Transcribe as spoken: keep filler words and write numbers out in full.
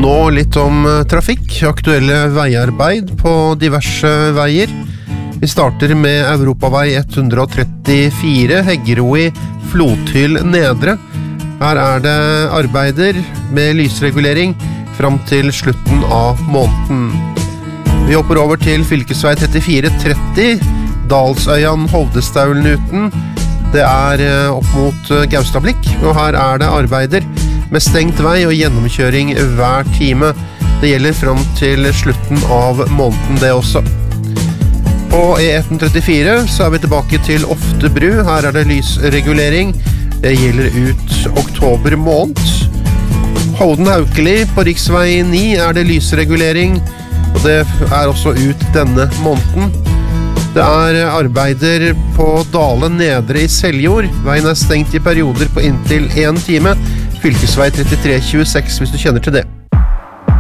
nå litt om trafikk, aktuelle veiarbeid på diverse veier. Vi starter med Europavei ett hundre trettifire, Heggeroi, Flothyll Nedre. Her er det arbeider med lysregulering fram til slutten av måneden. Vi hopper over til fylkesvei trettifire tretti, Dalsøyan Hovdestaulnuten. Det er opp mot Gaustablikk, og her er det arbeider med stengt vei og gjennomkjøring hver time. Det gjelder fram til slutten av måneden det også. På E ett trettifire så er vi tilbake til Oftebru. Her er det lysregulering. Det gjelder ut oktober måned. Hovden-Haukeli på riksvei ni er det lysregulering, og det er også ut denne måneden. Det er arbeider på Dale Nedre i Seljord. Veien er stengt i perioder på inntil en time. Fylkesvei trettitre tjueseks hvis du kjenner til det.